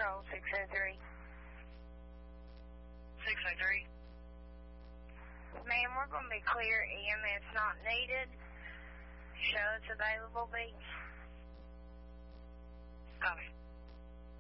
control, 603. 603. Ma'am, we're going to be clear. EMS not needed. Show it's available, B. Copy.